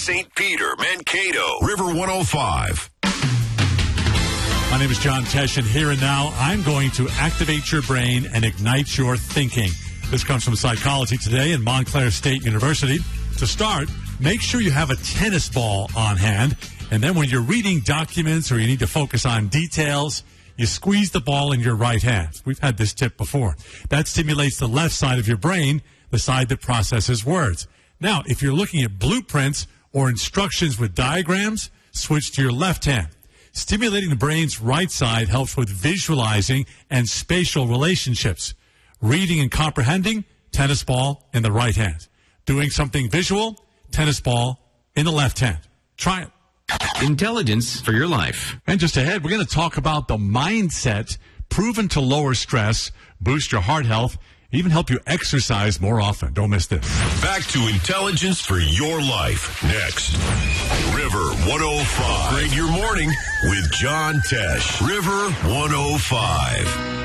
St. Peter, Mankato, River 105. My name is John Tesh, and here and now, I'm going to activate your brain and ignite your thinking. This comes from Psychology Today and Montclair State University. To start, make sure you have a tennis ball on hand, and then when you're reading documents or you need to focus on details, you squeeze the ball in your right hand. We've had this tip before. That stimulates the left side of your brain, the side that processes words. Now, if you're looking at blueprints or instructions with diagrams, switch to your left hand. Stimulating the brain's right side helps with visualizing and spatial relationships. Reading and comprehending, tennis ball in the right hand. Doing something visual, tennis ball in the left hand. Try it. Intelligence for your life. And just ahead, we're going to talk about the mindset proven to lower stress, boost your heart health, even help you exercise more often. Don't miss this. Back to Intelligence for Your Life. Next. River 105. Grade your morning with John Tesh. River 105.